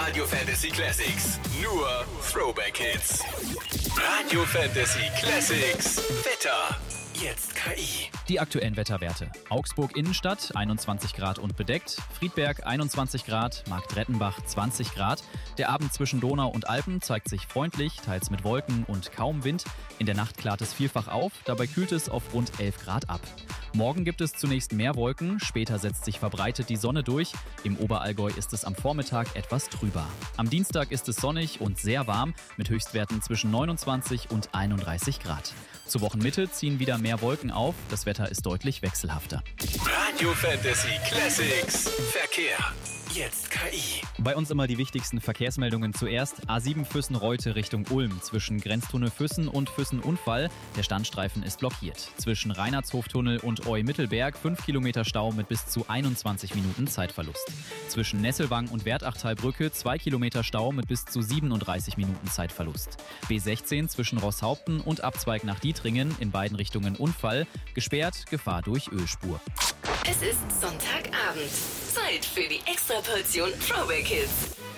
Radio Fantasy Classics. Nur Throwback Hits. Radio Fantasy Classics. Wetter. Jetzt KI. Die aktuellen Wetterwerte. Augsburg Innenstadt 21 Grad und bedeckt, Friedberg 21 Grad, Marktrettenbach 20 Grad. Der Abend zwischen Donau und Alpen zeigt sich freundlich, teils mit Wolken und kaum Wind. In der Nacht klart es vielfach auf, dabei kühlt es auf rund 11 Grad ab. Morgen gibt es zunächst mehr Wolken, später setzt sich verbreitet die Sonne durch. Im Oberallgäu ist es am Vormittag etwas trüber. Am Dienstag ist es sonnig und sehr warm mit Höchstwerten zwischen 29 und 31 Grad. Zur Wochenmitte ziehen wieder mehr Wolken auf, das Wetter ist deutlich wechselhafter. Radio Fantasy Classics. Verkehr. Jetzt KI. Bei uns immer die wichtigsten Verkehrsmeldungen zuerst. A7 Füssen-Reute Richtung Ulm. Zwischen Grenztunnel Füssen und Füssen-Unfall. Der Standstreifen ist blockiert. Zwischen Reinhardshoftunnel und Eu-Mittelberg 5 Kilometer Stau mit bis zu 21 Minuten Zeitverlust. Zwischen Nesselwang und Wertachtalbrücke 2 Kilometer Stau mit bis zu 37 Minuten Zeitverlust. B16 zwischen Rosshaupten und Abzweig nach Dietringen in beiden Richtungen Unfall. Gesperrt, Gefahr durch Ölspur. Es ist Sonntagabend. Zeit für die Extraportion Throwback Hits.